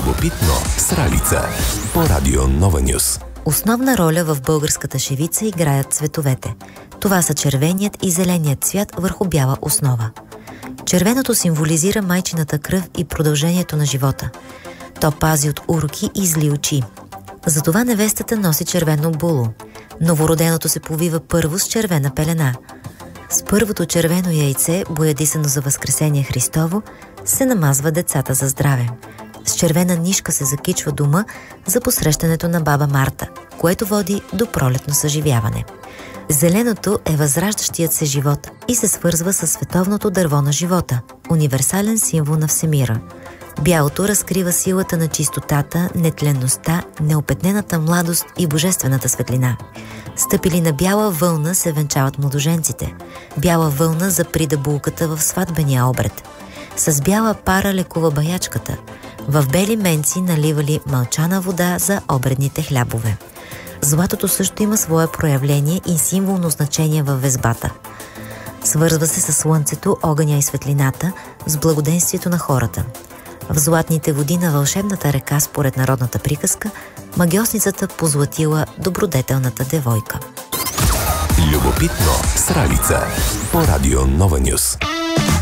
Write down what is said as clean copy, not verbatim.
Любопитно с Ралица по Радио Нова Нюс. Основна роля в българската шевица играят цветовете. Това са червеният и зеленият цвят върху бяла основа. Червеното символизира майчината кръв и продължението на живота. То пази от уроки и зли очи. Затова невестата носи червено було. Новороденото се повива първо с червена пелена. С първото червено яйце, боядисано за Възкресение Христово, се намазва децата за здраве. С червена нишка се закичва дома за посрещането на баба Марта, което води до пролетно съживяване. Зеленото е възраждащият се живот и се свързва с световното дърво на живота, универсален символ на всемира. Бялото разкрива силата на чистотата, нетленността, неопетнената младост и божествената светлина. Стъпили на бяла вълна се венчават младоженците. Бяла вълна заприда булката в сватбения обред. С бяла пара лекува баячката. В бели менци наливали мълчана вода за обредните хлябове. Златото също има свое проявление и символно значение във везбата. Свързва се с слънцето, огъня и светлината, с благоденствието на хората. В златните води на вълшебната река, според народната приказка, магиосницата позлатила добродетелната девойка. Любопитно с Ралица по Радио Нова Нюс.